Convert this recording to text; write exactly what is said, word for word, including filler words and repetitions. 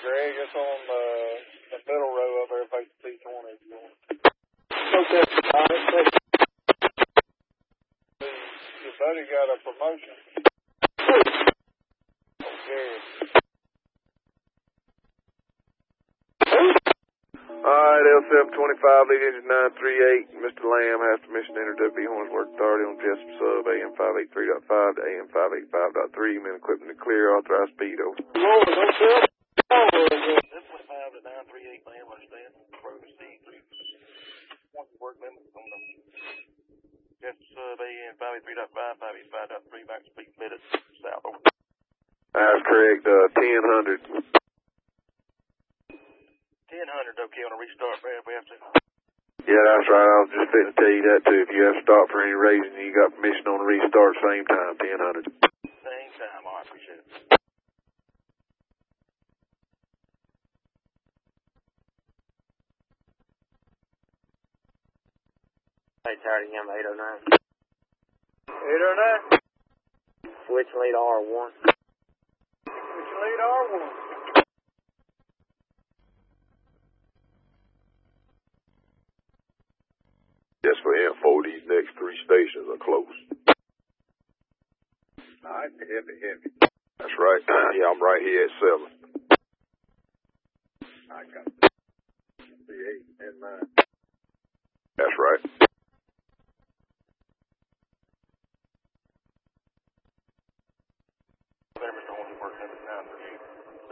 Greg. It's on uh, the middle row up there, face T twenty if you want. Okay. All right, thank you. Your buddy got a promotion. Okay. Alright, L seven twenty-five, lead engine nine three eight. Mister Lamb has permission to enter W B Hornsworth Authority on Jessup Sub A M five eighty-three point five to A M five eighty-five point three. Men equipment to clear, authorized speed over. Lord, don't tell me. This one five to nine three eight, Lamb, understand? Proceed through. One work limit on the Jessup Sub A M five eighty-three point five, five eighty-five point three, max speed limit south over. That's correct, uh, ten hundred. ten hundred, okay, on a restart, man, if we have to. Yeah, that's right. I was just fitting to tell you that, too. If you have to stop for any reason, you got permission on the restart same time, ten hundred. Same time, all right, appreciate it. Hey, Tardy, I'm eight oh nine. eight oh nine? Switch lead R one. Which lead R one? Just for info, these next three stations are close. All right, heavy, heavy. That's right. Yeah, I'm right here at seven. I got it.